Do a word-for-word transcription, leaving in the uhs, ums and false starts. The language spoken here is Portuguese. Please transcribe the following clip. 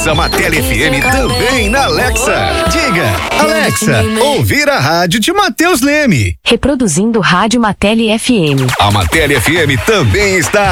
Ouça Matele F M também na Alexa. Diga, Alexa, ouvir a rádio de Matheus Leme. Reproduzindo Rádio Matele F M. A Matele F M também está